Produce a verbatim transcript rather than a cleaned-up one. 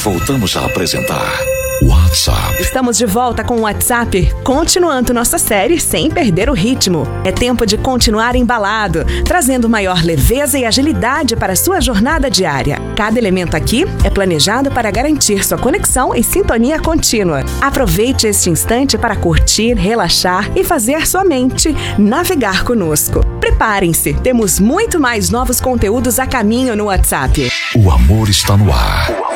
voltamos a apresentar WhatsApp. Estamos de volta com o WhatsApp, continuando nossa série sem perder o ritmo. É tempo de continuar embalado, trazendo maior leveza e agilidade para a sua jornada diária. Cada elemento aqui é planejado para garantir sua conexão e sintonia contínua. Aproveite este instante para curtir, relaxar e fazer sua mente navegar conosco. Preparem-se, temos muito mais novos conteúdos a caminho no WhatsApp. O amor está no ar.